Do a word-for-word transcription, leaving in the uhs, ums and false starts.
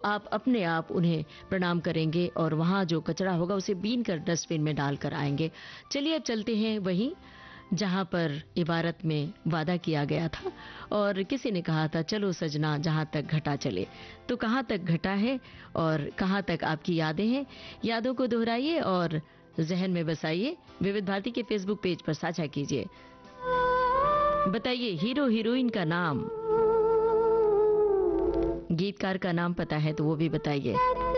आप अपने आप उन्हें प्रणाम करेंगे और वहां जो कचरा होगा उसे बीन कर डस्टबिन में डालकर आएंगे। चलिए अब चलते हैं वहीं जहां पर इबारत में वादा किया गया था और किसी ने कहा था चलो सजना जहां तक घटा चले। तो कहां तक घटा है और कहां तक आपकी यादें हैं? यादों को दोहराइए और जहन में बसाइए। विविध भारती के फेसबुक पेज पर साझा कीजिए। बताइए हीरो हीरोइन का नाम, गीतकार का नाम पता है तो वो भी बताइए।